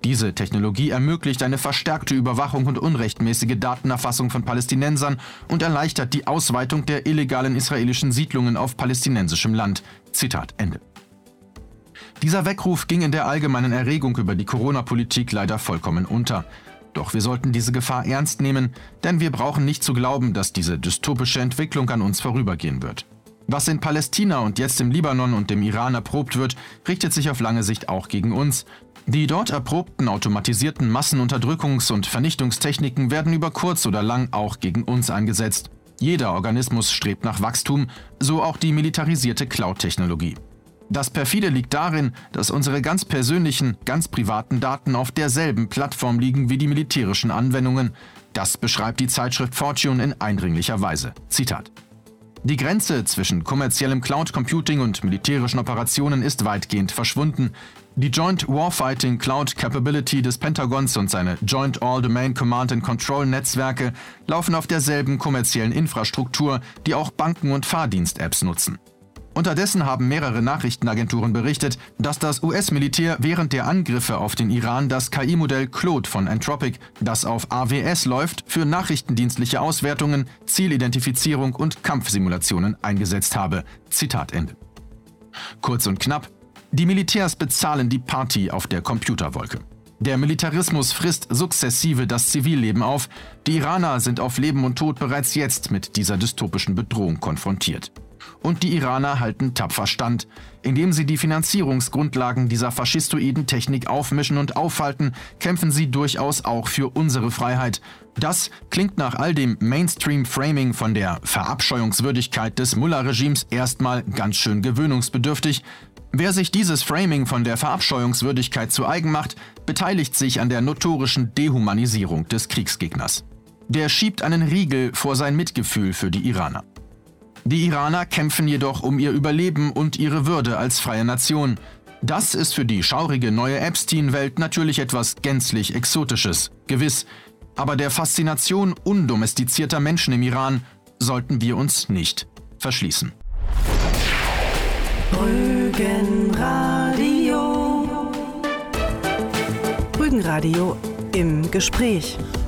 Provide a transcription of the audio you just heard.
Diese Technologie ermöglicht eine verstärkte Überwachung und unrechtmäßige Datenerfassung von Palästinensern und erleichtert die Ausweitung der illegalen israelischen Siedlungen auf palästinensischem Land. Zitat Ende. Dieser Weckruf ging in der allgemeinen Erregung über die Corona-Politik leider vollkommen unter. Doch wir sollten diese Gefahr ernst nehmen, denn wir brauchen nicht zu glauben, dass diese dystopische Entwicklung an uns vorübergehen wird. Was in Palästina und jetzt im Libanon und dem Iran erprobt wird, richtet sich auf lange Sicht auch gegen uns. Die dort erprobten automatisierten Massenunterdrückungs- und Vernichtungstechniken werden über kurz oder lang auch gegen uns eingesetzt. Jeder Organismus strebt nach Wachstum, so auch die militarisierte Cloud-Technologie. Das perfide liegt darin, dass unsere ganz persönlichen, ganz privaten Daten auf derselben Plattform liegen wie die militärischen Anwendungen. Das beschreibt die Zeitschrift Fortune in eindringlicher Weise. Zitat: Die Grenze zwischen kommerziellem Cloud Computing und militärischen Operationen ist weitgehend verschwunden. Die Joint Warfighting Cloud Capability des Pentagons und seine Joint All-Domain Command and Control Netzwerke laufen auf derselben kommerziellen Infrastruktur, die auch Banken und Fahrdienst-Apps nutzen. Unterdessen haben mehrere Nachrichtenagenturen berichtet, dass das US-Militär während der Angriffe auf den Iran das KI-Modell Claude von Anthropic, das auf AWS läuft, für nachrichtendienstliche Auswertungen, Zielidentifizierung und Kampfsimulationen eingesetzt habe. Zitat Ende. Kurz und knapp: Die Militärs bezahlen die Party auf der Computerwolke. Der Militarismus frisst sukzessive das Zivilleben auf. Die Iraner sind auf Leben und Tod bereits jetzt mit dieser dystopischen Bedrohung konfrontiert. Und die Iraner halten tapfer stand. Indem sie die Finanzierungsgrundlagen dieser faschistoiden Technik aufmischen und aufhalten, kämpfen sie durchaus auch für unsere Freiheit. Das klingt nach all dem Mainstream-Framing von der Verabscheuungswürdigkeit des Mullah-Regimes erstmal ganz schön gewöhnungsbedürftig. Wer sich dieses Framing von der Verabscheuungswürdigkeit zu eigen macht, beteiligt sich an der notorischen Dehumanisierung des Kriegsgegners. Der schiebt einen Riegel vor sein Mitgefühl für die Iraner. Die Iraner kämpfen jedoch um ihr Überleben und ihre Würde als freie Nation. Das ist für die schaurige neue Epstein-Welt natürlich etwas gänzlich Exotisches, gewiss. Aber der Faszination undomestizierter Menschen im Iran sollten wir uns nicht verschließen. Rügenradio. Rügenradio im Gespräch.